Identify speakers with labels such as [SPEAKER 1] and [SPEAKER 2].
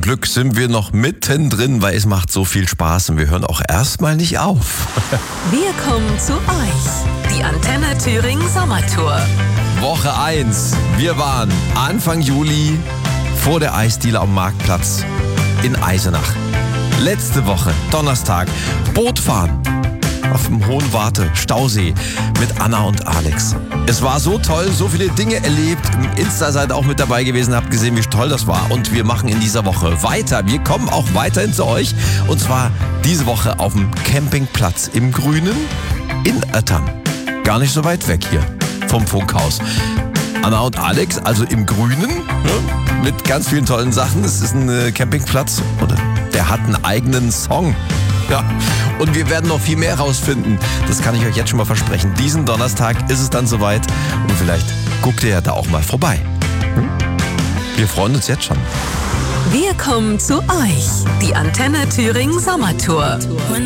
[SPEAKER 1] Glück sind wir noch mittendrin, weil es macht so viel Spaß und wir hören auch erstmal nicht auf.
[SPEAKER 2] Wir kommen zu euch. Die Antenne Thüringen Sommertour.
[SPEAKER 1] Woche 1. Wir waren Anfang Juli vor der Eisdiele am Marktplatz in Eisenach. Letzte Woche, Donnerstag, Bootfahren auf dem Hohen Warte, Stausee mit Anna und Alex. Es war so toll, so viele Dinge erlebt. Im Insta seid auch mit dabei gewesen, habt gesehen, wie toll das war. Und wir machen in dieser Woche weiter. Wir kommen auch weiterhin zu euch. Und zwar diese Woche auf dem Campingplatz im Grünen in Öttern. Gar nicht so weit weg hier vom Funkhaus. Anna und Alex, also im Grünen, mit ganz vielen tollen Sachen. Es ist ein Campingplatz, oder der hat einen eigenen Song. Ja, und wir werden noch viel mehr rausfinden. Das kann ich euch jetzt schon mal versprechen. Diesen Donnerstag ist es dann soweit und vielleicht guckt ihr ja da auch mal vorbei. Wir freuen uns jetzt schon.
[SPEAKER 2] Wir kommen zu euch. Die Antenne Thüringen Sommertour.